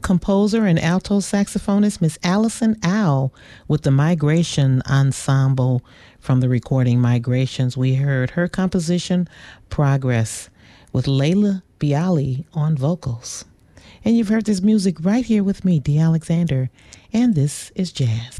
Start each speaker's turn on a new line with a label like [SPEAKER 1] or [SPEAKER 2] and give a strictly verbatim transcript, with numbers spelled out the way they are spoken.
[SPEAKER 1] composer and alto saxophonist Miss Allison Owl with the Migration Ensemble. From the recording Migrations, we heard her composition Progress with Layla Bialy on vocals. And you've heard this music right here with me, Dee Alexander, and this is Jazz.